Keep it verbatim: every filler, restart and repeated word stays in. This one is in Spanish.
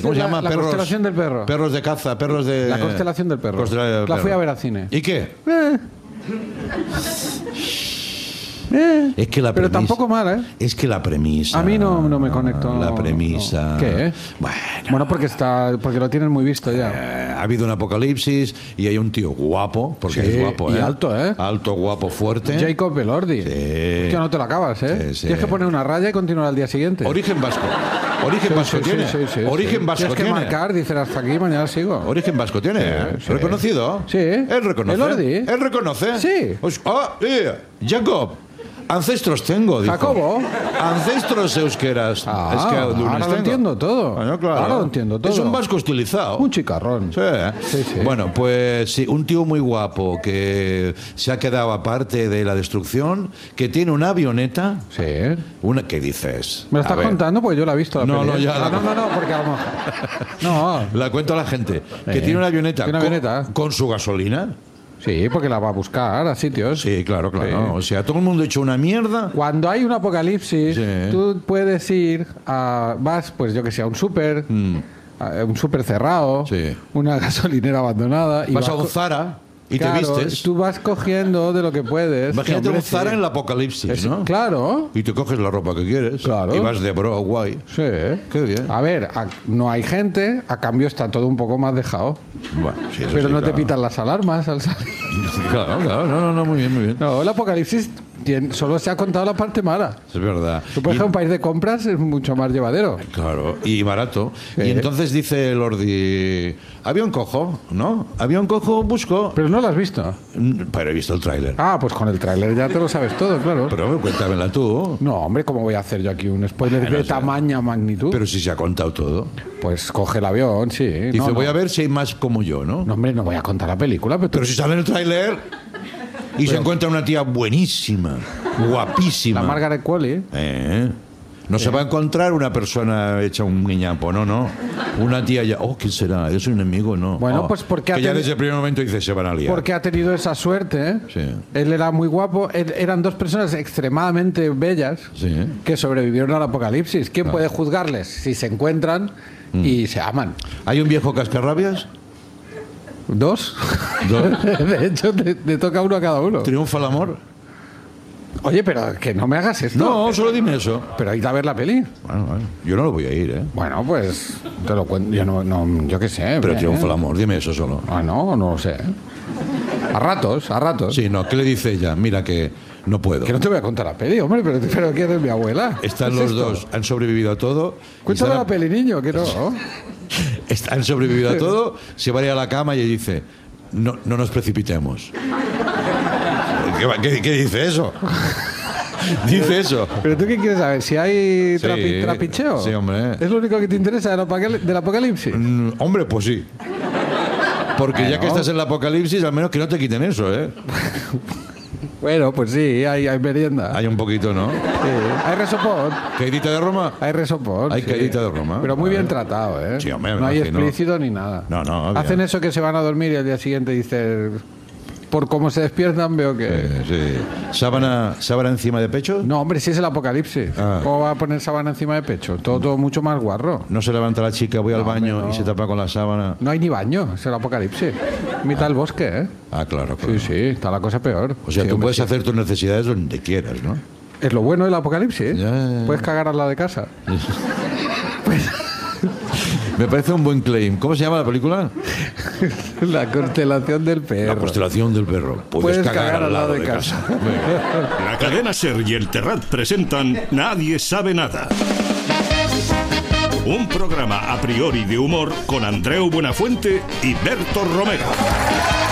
¿Cómo se la, llama? La perros, constelación del perro. Perros de caza, perros de... La constelación del perro. Constelación del la fui perro. a ver al cine. ¿Y qué? Eh. Eh. Es que la Pero premisa, tampoco mal, ¿eh? Es que la premisa... A mí no, no me conecto. La premisa... ¿Qué? Bueno... Bueno, porque está, porque lo tienen muy visto ya. Eh, ha habido un apocalipsis y hay un tío guapo, porque Sí, es guapo, y ¿eh? alto, ¿eh? Alto, guapo, fuerte. Jacob Elordi. Sí. Hostia, no te lo acabas, ¿eh? Sí, sí. Tienes que poner una raya y continuar al día siguiente. Origen vasco. Origen Sí, vasco sí, tiene. sí, sí, sí, Origen sí. vasco Tienes que tiene. marcar, dices hasta aquí, mañana sigo. Origen vasco tiene. ¿eh? Sí, sí. ¿Reconocido? Sí. Él reconoce. Elordi. Él reconoce. Sí. Os- ah, eh, Jacob. Ancestros tengo, dijo. Jacobo. Ancestros euskeras. Ah, es que de lunes ahora lo tengo. entiendo todo. Bueno, claro. Ahora lo entiendo todo. Es un vasco estilizado. Un chicarrón. Sí. Sí, sí. Bueno, pues sí, un tío muy guapo que se ha quedado aparte de la destrucción, que tiene una avioneta. Sí. Una, ¿qué dices? ¿Me lo A estás ver, contando? Pues yo la he visto. La No, peli, no, ¿eh? ya la- Ah, no, no, no, porque a lo mejor... No. La cuento a la gente. Que Eh, tiene una avioneta, tiene una avioneta. Con, con su gasolina. Sí, porque la va a buscar a sitios. Sí, claro, claro. Sí. O sea, todo el mundo ha hecho una mierda. Cuando hay un apocalipsis, Sí. tú puedes ir a... Vas, pues yo que sé, a un súper, a un súper cerrado, Mm. Sí. una gasolinera abandonada... Y Vas a co- un Zara y Claro, te vistes. tú vas cogiendo de lo que puedes. Imagínate que, hombre, un Zara sí. en el apocalipsis, Es- ¿no? Claro, Y te coges la ropa que quieres. Claro. Y vas de bro, guay. sí. Qué bien. A ver, a- no hay gente, a cambio está todo un poco más dejado. Bueno, sí, eso Pero sí, no te claro. pitan las alarmas al salir. Claro, claro. No, no, no, muy bien, muy bien. No, el apocalipsis tiene- solo se ha contado la parte mala. Es verdad. Tú, por Y- ejemplo, un país de compras es mucho más llevadero. Claro, y barato. Sí. Y entonces dice Lordi, avión cojo, ¿no? Avión cojo, busco. Pero no lo has visto. Mm, Pero he visto el tráiler. Ah, pues con el tráiler ya te lo sabes todo, claro. Pero cuéntamela tú. No, hombre, ¿cómo voy a hacer yo aquí un spoiler Bueno, de o sea, tamaña magnitud? Pero si se ha contado todo. Pues coge el avión, sí. Dice, no, no. voy a ver si hay más como yo, ¿no? No, hombre, no voy a contar la película, pero, tú- Pero si sale en el tráiler y se encuentra una tía buenísima, guapísima. la Margaret Qualley. Eh, No se va a encontrar una persona hecha un guiñapo, no, no. Una tía ya, oh, ¿quién será? ¿Es un enemigo? No. Bueno, Oh, pues porque ha que ya teni- desde el primer momento dice, se van a liar. Porque ha tenido esa suerte, ¿eh? Sí. Él era muy guapo. Él- eran dos personas extremadamente bellas Sí. que sobrevivieron al apocalipsis. ¿Quién puede juzgarles si se encuentran Mm. y se aman? ¿Hay un viejo cascarrabias? ¿Dos? ¿Dos? De hecho, te, te toca uno a cada uno. ¿Triunfa el amor? Oye, pero que no me hagas esto. No, solo dime eso. Pero hay que ver la peli. Bueno, bueno, yo no lo voy a ir, ¿eh? Bueno, pues te lo cuento. Yo no, no yo qué sé. Pero ¿eh? triunfa el amor, dime eso solo. Ah, no, no lo sé. A ratos, a ratos. Sí, no, ¿qué le dice ella? Mira que no puedo. Que no te voy a contar la peli, hombre, pero, pero ¿quién es mi abuela? Están ¿Qué los es esto? dos, han sobrevivido a todo. y Cuéntame están la a- peli, niño, que no. est- Han sobrevivido a todo, se va a ir a la cama y dice, no, no nos precipitemos. ¿Qué, va- qué- qué dice eso? Dice eso. ¿Pero tú qué quieres saber? ¿Si hay Sí, trapi- trapicheo? sí, hombre. ¿Es lo único que te interesa del, apocal- del apocalipsis? Mm, hombre, pues sí. Porque ya Bueno. que estás en el apocalipsis, al menos que no te quiten eso, ¿eh? Bueno, pues sí, hay, hay merienda. Hay un poquito, ¿no? Sí. Hay resopón. ¿Caidita de Roma? Hay resopón. Hay sí. caidita de Roma. Pero muy bien Vale. tratado, ¿eh? Sí, hombre, me no hay imagino. explícito ni nada. No, no, bien. Hacen eso que se van a dormir y al día siguiente dices... Por cómo se despiertan veo que... Eh, sí. ¿Sábana, ¿Sábana encima de pecho? No, hombre, si es el apocalipsis. Ah. ¿Cómo va a poner sábana encima de pecho? Todo, todo mucho más guarro. No se levanta la chica, voy al No, baño hombre, no. y se tapa con la sábana. No hay ni baño, es el apocalipsis. Mitad del bosque, ¿eh? Ah, claro, claro. Sí, sí, está la cosa peor. O sea, Sí, tú hombre, puedes sí. hacer tus necesidades donde quieras, ¿no? Es lo bueno del apocalipsis. Ya, ya, ya. Puedes cagar al lado de casa. Me parece un buen claim. ¿Cómo se llama la película? La constelación del La perro. constelación del perro. Puedes, cagar, al lado de casa. La cadena SER y el Terrat presentan Nadie sabe nada. Un programa a priori de humor con Andreu Buenafuente y Berto Romero.